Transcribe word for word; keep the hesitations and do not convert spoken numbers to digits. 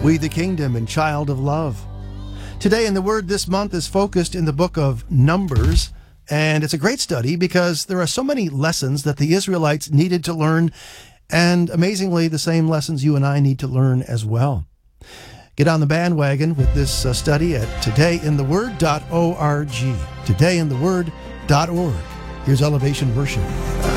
We the Kingdom and Child of Love. Today in the Word this month is focused in the book of Numbers, and it's a great study because there are so many lessons that the Israelites needed to learn, and amazingly, the same lessons you and I need to learn as well. Get on the bandwagon with this uh, study at today in the word dot org. today in the word dot org. Here's Elevation Worship.